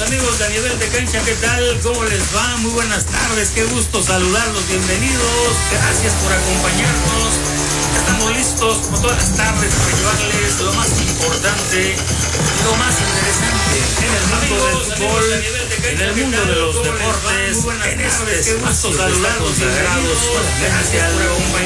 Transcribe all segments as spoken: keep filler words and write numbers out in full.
amigos de A Nivel de Cancha, ¿qué tal? ¿Cómo les va? Muy buenas tardes, qué gusto saludarlos, bienvenidos, gracias por acompañarnos. Estamos listos como todas las tardes para llevarles lo más importante, lo más interesante en el mundo del fútbol, en el mundo de los deportes, en este espacio que está consagrado solamente al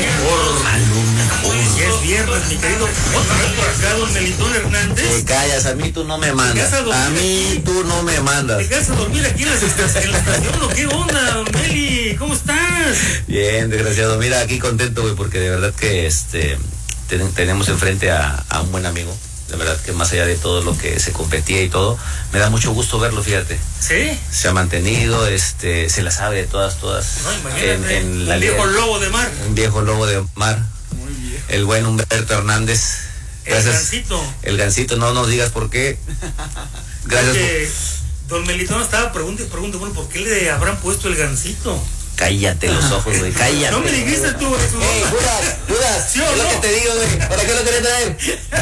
mejor. Si es viernes, mi querido, otra vez por acá, don Melitón Hernández. Te callas, a mí tú no me mandas. A, a mí tú no me mandas. ¿Te quedas a dormir aquí en la, en la estación o qué onda, don Meli? ¿Cómo estás? Bien, desgraciado. Mira, aquí contento, güey, porque de verdad que este ten, tenemos enfrente a, a un buen amigo. De verdad que más allá de todo lo que se competía y todo, me da mucho gusto verlo, fíjate. ¿Sí? Se ha mantenido, este, se la sabe de todas, todas. No, imagínate, en, en la un viejo liga, lobo de mar. Un viejo lobo de mar. Muy viejo. El buen Humberto Hernández. Gracias. El gancito. El gancito, no nos digas por qué. Gracias. Porque don Melitón estaba preguntando y preguntando, bueno, ¿por qué le habrán puesto el gancito? Cállate los ojos, güey, cállate. No me dijiste tú eso. Ey, Judas, Judas, ¿sí o es no? lo que te digo, güey. ¿Para qué lo querés traer?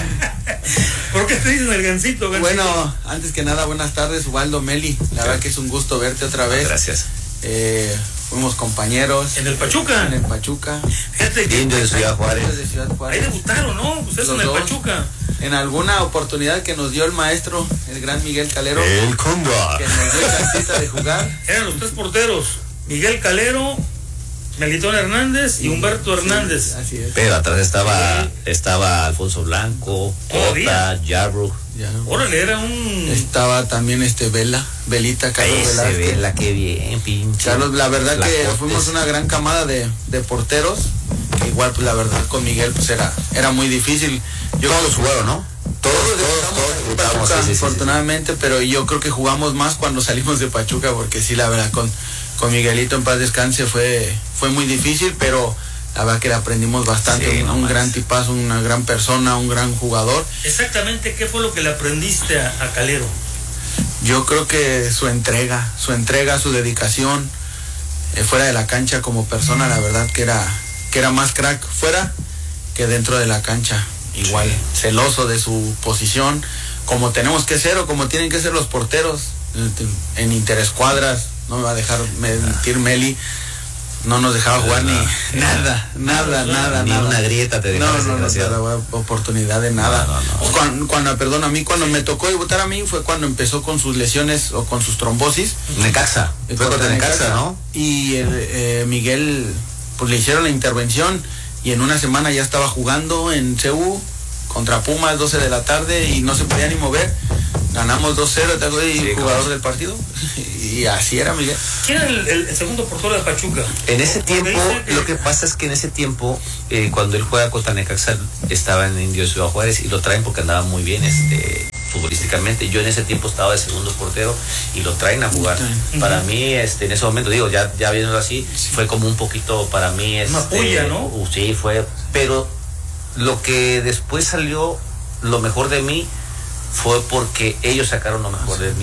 ¿Por qué te dicen el gancito, gancito? Bueno, antes que nada, buenas tardes, Ubaldo, Meli. La verdad que es un gusto verte otra vez. Gracias. Eh, fuimos compañeros. En el Pachuca. En el Pachuca. Fíjate que Indio de Ciudad Juárez. De Ciudad ahí Juárez. debutaron, ¿no? Ustedes en el dos. Pachuca. En alguna oportunidad que nos dio el maestro, el gran Miguel Calero, El Comba. que nos dio chancita de jugar. Eran los tres porteros. Miguel Calero, Melitón Hernández y Humberto Hernández. Sí, así es. Pero atrás estaba, Sí. estaba Alfonso Blanco, Todavía. Cota, Yarbrough. Ya. Órale, era un... Estaba también este Vela, Velita, Carlos Ese Velázquez. vela, qué bien, pinche. Carlos, la verdad que Flacotes. fuimos una gran camada de, de porteros. Igual, pues la verdad, con Miguel pues era, era muy difícil. Yo Todos jugaron, ¿no? Todos, Todos todos, debutamos todos en debutamos, Pachuca, sí, sí, sí, afortunadamente, pero yo creo que jugamos más cuando salimos de Pachuca, porque sí, la verdad, con, con Miguelito en paz descanse fue, fue muy difícil, pero la verdad que le aprendimos bastante, Sí, un, no un más. gran tipazo, una gran persona, un gran jugador. Exactamente, ¿qué fue lo que le aprendiste a, a Calero? Yo creo que su entrega, su entrega, su dedicación, eh, fuera de la cancha como persona, la verdad que era, que era más crack fuera que dentro de la cancha. Igual, Sí. celoso de su posición, como tenemos que ser o como tienen que ser los porteros en, en interescuadras. No me va a dejar mentir Meli, no nos dejaba jugar No, ni no. nada, nada, nada, Ni nada. una grieta te dejaba No, ese no, no, no, desgraciado. daba oportunidad de nada. No, no, no. Cuando, cuando, perdón, a mí cuando me tocó debutar a mí fue cuando empezó con sus lesiones o con sus trombosis. Necaxa. Fue contra Necaxa, ¿no? Y eh, eh, Miguel, pues le hicieron la intervención y en una semana ya estaba jugando en C U contra Pumas, doce de la tarde, y no se podía ni mover. Ganamos dos cero, ¿te acuerdas? Y Sí, jugador claro. del partido. Y así era Miguel. ¿Quién era el, el- el segundo portero de Pachuca? En ese Porque tiempo, dice que- lo que pasa es que en ese tiempo, eh, cuando él juega contra Necaxa, estaba en Indio de Ciudad Juárez y lo traen porque andaba muy bien este, futbolísticamente. Yo en ese tiempo estaba de segundo portero y lo traen a jugar. Ujú. Para mí, este, en ese momento, digo, ya, ya viéndolo así, fue como un poquito para mí. Este, Una puya, ¿no? uh, sí, fue. Pero lo que después salió, lo mejor de mí, fue porque ellos sacaron lo mejor de mí.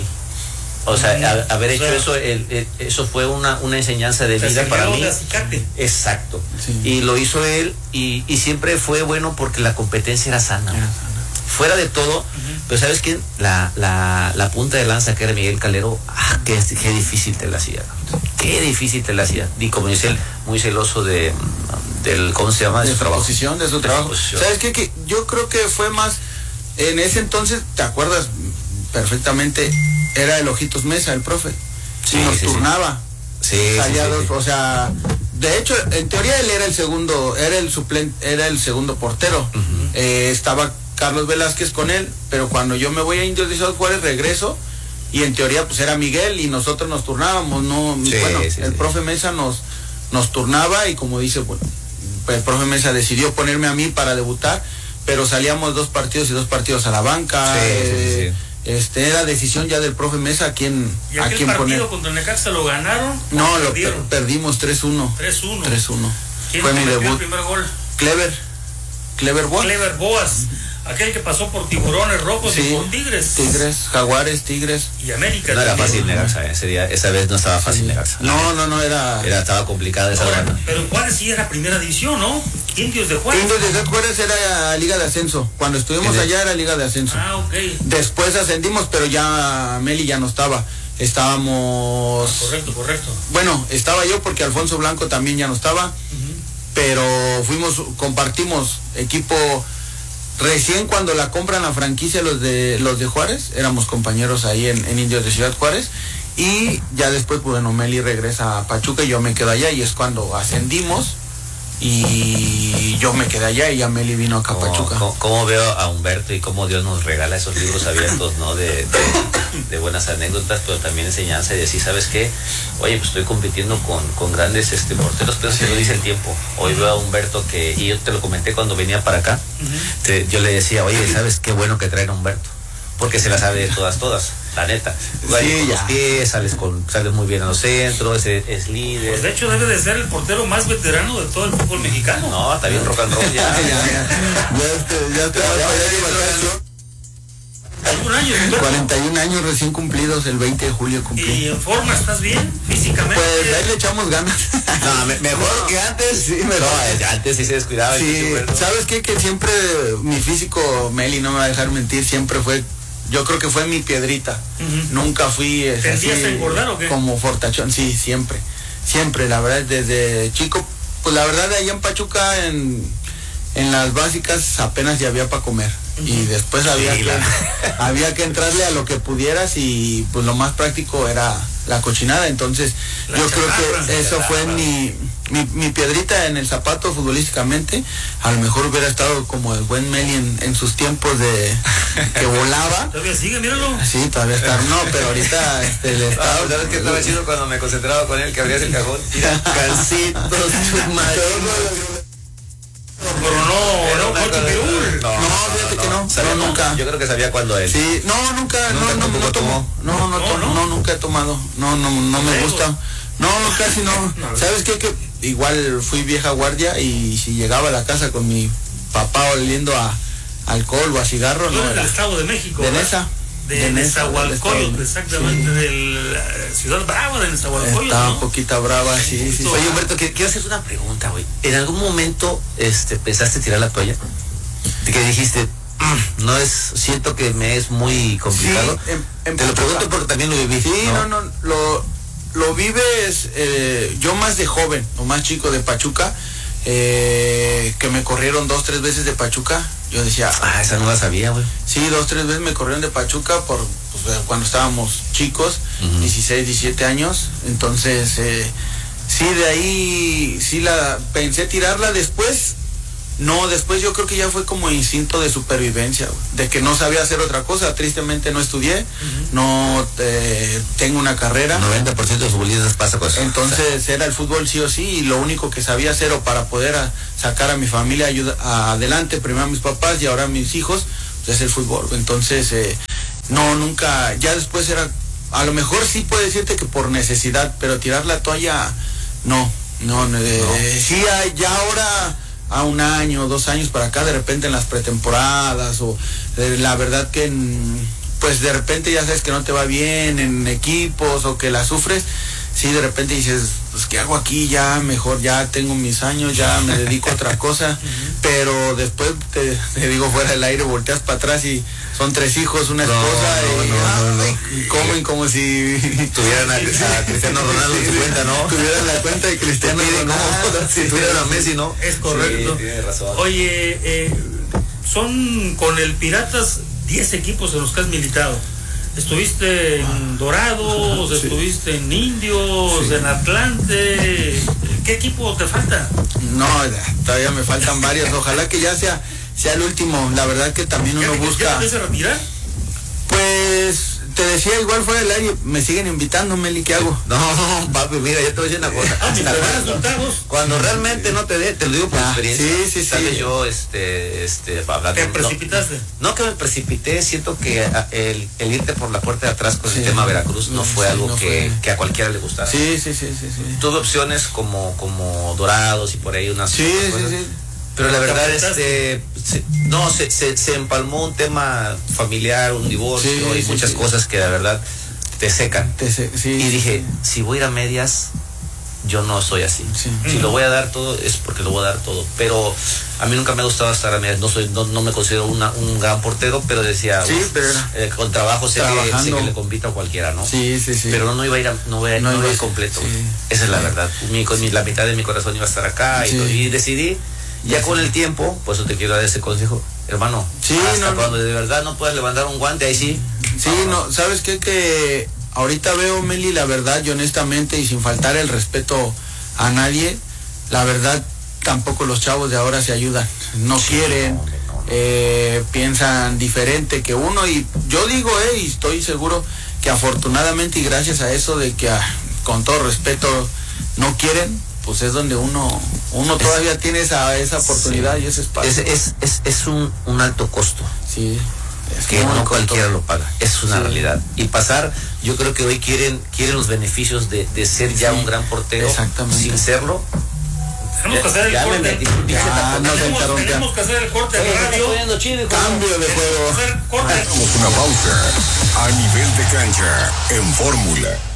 O sea, Mm, a- haber o hecho sea, eso, el, el- eso fue una, una enseñanza de Se vida para sirvió mí. de acicate. Exacto. Sí. Y lo hizo él y, y siempre fue bueno porque la competencia era sana. Era Fuera de todo, pero ¿sabes quién? La, la, la punta de lanza que era Miguel Calero, ah, qué, qué difícil te la hacía. Qué difícil te la hacía. Y como dice él, muy celoso de del, ¿cómo se llama? de De su su trabajo. posición, de su De su trabajo. posición. ¿Sabes qué? Que yo creo que fue más, en ese entonces, ¿te acuerdas perfectamente? Era el Ojitos Mesa, el profe. Sí, Nos sí, sí. turnaba. Sí, sí, Salía sí, dos, sí. o sea, de hecho, en teoría él era el segundo, era el suplente, era el segundo portero. Ujú. Eh, estaba Carlos Velázquez con él, pero cuando yo me voy a Indios de Ciudad Juárez regreso y en teoría pues era Miguel y nosotros nos turnábamos, no, Sí, bueno, sí, el sí. profe Mesa nos nos turnaba y como dice, bueno, pues el profe Mesa decidió ponerme a mí para debutar, pero salíamos dos partidos y dos partidos a la banca. Sí, sí, eh, sí, Este era decisión ya del profe Mesa a quién ¿Y a aquel quién partido poner. contra Necaxa lo ganaron? No, ¿O lo per- perdieron? perdimos tres uno. tres uno. tres uno. ¿Quién Fue mi metió debut. el primer gol? Clever. Clever Boas. Clever Boas. Aquel que pasó por Tiburones Rojos Sí. y por Tigres. Tigres, Jaguares, Tigres. Y América. No era también. fácil Necaxa, ese día, esa vez no estaba fácil Necaxa. No, no, no, era... Era, estaba complicada esa Ahora, banda. pero Juárez sí era primera división, ¿no? Indios de Juárez. Indios de Ciudad Juárez era Liga de Ascenso. Cuando estuvimos ¿Qué de- allá era Liga de Ascenso. Ah, ok. Después ascendimos, pero ya Meli ya no estaba. estábamos... Correcto, correcto. Bueno, estaba yo porque Alfonso Blanco también ya no estaba, uh-huh. pero fuimos, compartimos equipo recién cuando la compran la franquicia los de los de Juárez, éramos compañeros ahí en, en Indios de Ciudad Juárez, y ya después, bueno, Meli regresa a Pachuca y yo me quedo allá, y es cuando ascendimos. Y yo me quedé allá y ya Meli vino acá a Pachuca. ¿Cómo, cómo veo a Humberto y cómo Dios nos regala esos libros abiertos, ¿no? De, de, de buenas anécdotas, pero también enseñanza y decir, ¿sabes qué? Oye, pues estoy compitiendo con, con grandes este, porteros, pero se lo dice el tiempo. Hoy veo a Humberto que, y yo te lo comenté cuando venía para acá, uh-huh. te, yo le decía, oye, ¿sabes qué bueno que traen a Humberto? Porque se la sabe de todas, todas, la neta. Vale, sí, con ya. Los pies, sales, con, sales muy bien a los centros, es, es líder. Pues de hecho debe de ser el portero más veterano de todo el fútbol mexicano. No, está bien rock and roll ya. ya, ya, ya, ya te vas a ¿Algún año? cuarenta y un años recién cumplidos, el veinte de julio cumplí. ¿Y en forma estás bien? Físicamente. Pues ahí le echamos ganas. No, me, mejor no. que antes. Sí, mejor. No, antes sí se descuidaba. Sí, ¿sabes qué? Que siempre mi físico, Meli no me va a dejar mentir, siempre fue... Yo creo que fue mi piedrita. Uh-huh. Nunca fui así, ¿tendías a engordar o qué? Como fortachón, sí, siempre. Siempre, la verdad, desde chico, pues la verdad, de allá en Pachuca, en, en las básicas, apenas ya había para comer. Uh-huh. Y después había, sí, que, la... había que entrarle a lo que pudieras, y pues lo más práctico era la cochinada. Entonces, la yo chatarra, creo que eso fue mi, mi, mi piedrita en el zapato futbolísticamente. A lo mejor hubiera estado como el buen Meli en, en sus tiempos de que volaba. Todavía sigue, míralo. Sí, todavía está. No, pero ahorita este, le estaba... Ah, ¿sabes qué estaba chido cuando me concentraba con él, que abrías el cajón? Cancitos, pero no, no, no, no, no, fíjate que no, no, no, nunca. Yo creo que sabía cuándo él. Sí, no, nunca, nunca no, no, no tomó. No, no, no, no, no, nunca he tomado. No, no, no me gusta. No, casi no. ¿Sabes qué? Que igual fui vieja guardia, y si llegaba a la casa con mi papá oliendo a alcohol o a cigarro, no. Del Estado de México. De Nesa. De Nezahualcóyotl, exactamente, de la ciudad brava de Nezahualcóyotl. Está un poquito brava, sí, sí, sí. Oye, Humberto, quiero hacer una pregunta, güey. ¿En algún momento este, pensaste tirar la toalla? ¿De que dijiste, mm, no es, siento que me es muy complicado? Sí, en, en Te lo pregunto porque también lo viví. Sí, no, no, no lo, lo vives, eh, yo más de joven, o más chico de Pachuca, eh, que me corrieron dos, tres veces de Pachuca. Yo decía, ah, esa no la sabía, güey. Sí, dos, tres veces me corrieron de Pachuca por pues, cuando estábamos chicos, uh-huh. dieciséis, diecisiete años. Entonces, eh, sí, de ahí, sí la pensé tirarla. Después, no, después yo creo que ya fue como instinto de supervivencia, güey, de que no sabía hacer otra cosa. Tristemente no estudié, uh-huh. no eh, tengo una carrera. noventa por ciento de los futbolistas pasa con eso. Entonces, o sea, era el fútbol sí o sí, y lo único que sabía hacer, o para poder a, sacar a mi familia ayuda, a, adelante, primero a mis papás y ahora a mis hijos, pues es el fútbol. Entonces, eh, no, nunca, ya después era, a lo mejor sí puedo decirte que por necesidad, pero tirar la toalla, no, no, no. Eh, sí, ya ahora, a un año, dos años para acá, de repente en las pretemporadas, o eh, la verdad que en, pues de repente ya sabes que no te va bien en equipos, o que la sufres, sí, de repente dices, pues ¿qué hago aquí? Ya mejor, ya tengo mis años, ya me dedico a otra cosa. Pero después te, te digo, fuera del aire, volteas para atrás y son tres hijos, una esposa, no, y, no, ah, no, no. y comen como si tuvieran a, a Cristiano Ronaldo en su cuenta, ¿no? Tuvieran la cuenta de Cristiano Ronaldo, si tuvieran a Messi, ¿no? Es correcto. Sí, tienes razón. Oye, eh, son con el Piratas diez equipos en los que has militado. Estuviste en Dorados, sí. estuviste en Indios, sí. en Atlante. ¿Qué equipo te falta? No, todavía me faltan varios. Ojalá que ya sea sea el último. La verdad que también uno busca. ¿Ya te quieres retirar? Pues te decía, igual fuera del aire, me siguen invitando, Meli, ¿qué hago? No, papi, mira, yo te voy a decir una cosa. Ah, cuando, cuando realmente no te dé, te lo digo por ah, experiencia. Sí, sí, ¿sabes? sí. Yo, este, este, hablando. ¿Te precipitaste? No, no que me precipité, siento que el, el irte por la puerta de atrás con sí. el tema Veracruz no fue sí, algo no que, fue. que a cualquiera le gustara. Sí, sí, sí, sí, sí. Tuve opciones como, como Dorados y por ahí unas sí, sí, cosas. Sí. Pero la verdad, este, se, no, se, se, se empalmó un tema familiar, un divorcio sí, y sí, muchas sí. cosas que la verdad te secan. Te se, sí, y sí, dije, sí. si voy a ir a medias, yo no soy así. Sí. Si lo voy a dar todo, es porque lo voy a dar todo. Pero a mí nunca me ha gustado estar a medias. No soy, no, no me considero una, un gran portero, pero decía, sí, pero eh, con trabajo sé que, sé que le compito a cualquiera, ¿no? Sí, sí, sí. Pero no, no iba a ir, a, no voy a, no, no iba a ir completo. Sí. Esa es la Sí. verdad. Mi, con mi, la mitad de mi corazón iba a estar acá, sí. y, y decidí, ya sí. con el tiempo, por eso te quiero dar ese consejo, hermano, sí, hasta no, cuando no. de verdad no puedas levantar un guante, ahí sí. Sí, no, ¿sabes qué? Que ahorita veo, Meli, la verdad, y honestamente, y sin faltar el respeto a nadie, la verdad, tampoco los chavos de ahora se ayudan, no sí, quieren, no, no, no. Eh, piensan diferente que uno, y yo digo, eh, y estoy seguro que afortunadamente y gracias a eso de que, ah, con todo respeto, no quieren, pues es donde uno uno todavía es, tiene esa, esa oportunidad, sí. y ese espacio. Es, es, es, es un, un alto costo. Sí. Es que no cualquiera lo paga, es una sí. realidad. Y pasar, yo creo que hoy quieren quieren los beneficios de, de ser ya sí. un gran portero sin serlo. Tenemos que hacer el ya corte. Me metí, ya, no tenemos, tenemos que hacer el corte de radio. Chile, cambio de juego. Hacer corte. Hacemos una pausa a nivel de cancha en Fórmula.